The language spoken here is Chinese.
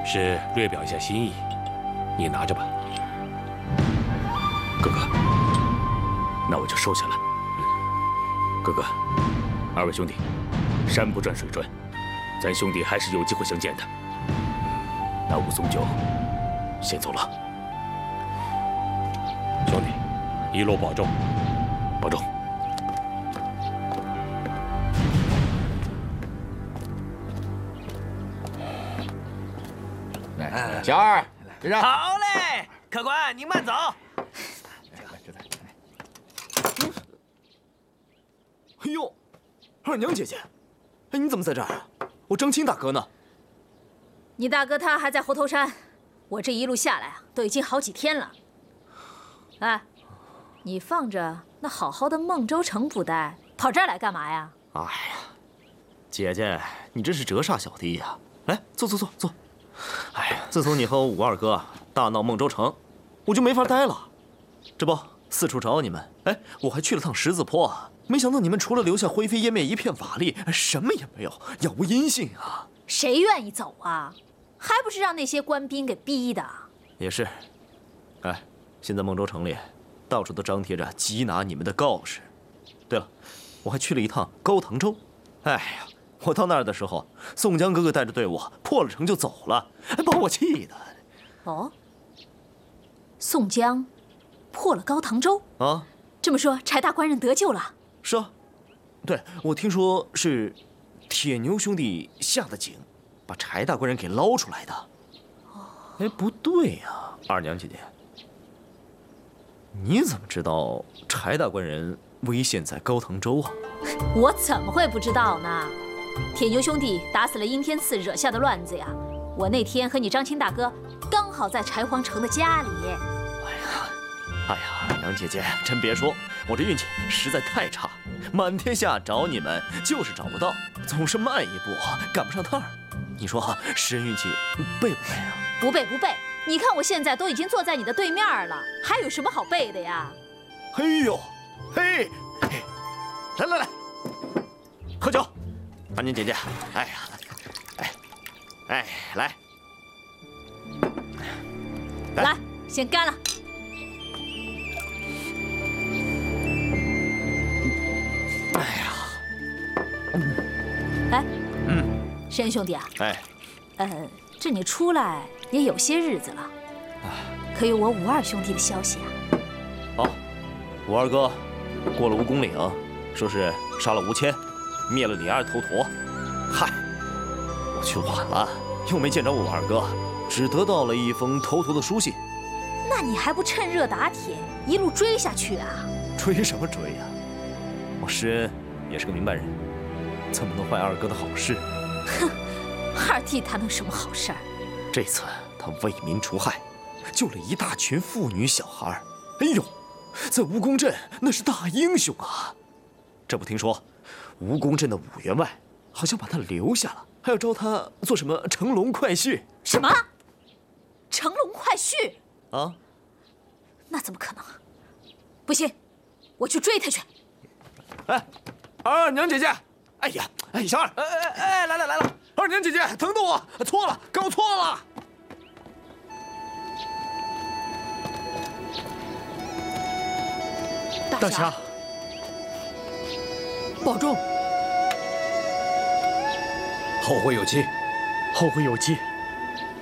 是略表一下心意，你拿着吧。 哥哥，那我就收下了。哥哥，二位兄弟，山不转水转，咱兄弟还是有机会相见的。那武松就先走了。 兄弟，一路保重， 保重。 来，小二，让。 好嘞，客官您慢走。 哎呦，二娘姐姐，哎，你怎么在这儿啊？我张青大哥呢？ 你大哥他还在猴头山，我这一路下来啊，都已经好几天了。哎，你放着那好好的孟州城不带，跑这儿来干嘛呀？ 哎呀，姐姐，你真是折煞小弟呀！来，坐。哎呀，自从你和武二哥大闹孟州城，我就没法待了。这不，四处找你们，哎，我还去了趟十字坡，没想到你们除了留下灰飞烟灭一片法力，什么也没有，杳无音信啊！ 谁愿意走啊？还不是让那些官兵给逼的。 也是，哎，现在孟州城里到处都张贴着缉拿你们的告示。对了，我还去了一趟高唐州。哎呀，我到那儿的时候，宋江哥哥带着队伍破了城就走了，把我气的。 哦，宋江破了高唐州啊？ 这么说，柴大官人得救了？ 是啊，对，我听说是铁牛兄弟下的井，把柴大官人给捞出来的。哎，不对呀，二娘姐姐，你怎么知道柴大官人危险在高唐州啊？ 我怎么会不知道呢？铁牛兄弟打死了阴天刺惹下的乱子呀！我那天和你张青大哥刚好在柴皇城的家里。 哎呀，二娘姐姐，真别说，我这运气实在太差，满天下找你们就是找不到，总是慢一步赶不上趟儿。你说识人运气背不背啊？ 不背。你看我现在都已经坐在你的对面了，还有什么好背的呀？ 嘿呦，嘿，来，喝酒。二娘姐姐，哎呀，哎，来， 先干了。 哎呀， 哎，山兄弟啊， 哎， 这你出来也有些日子了，可有我武二兄弟的消息啊？ 哦，武二哥过了蜈蚣岭，说是杀了吴谦，灭了李二头陀。嗨，我去晚了，又没见着武二哥，只得到了一封头陀的书信。 那你还不趁热打铁，一路追下去啊？ 追什么追呀？我施恩也是个明白人，怎么能坏二哥的好事？ 哼，二弟他能什么好事儿？ 这次他为民除害，救了一大群妇女小孩。哎呦，在蜈蚣镇那是大英雄啊！这不听说，蜈蚣镇的武员外好像把他留下了，还要招他做什么乘龙快婿？ 什么？乘龙快婿？ 啊？ 那怎么可能？不行，我去追他去。 哎，二娘姐姐，哎呀，哎，小二，来了，二娘姐姐，疼的我错了，搞错了。 大侠， 保重， 后会有期。 后会有期。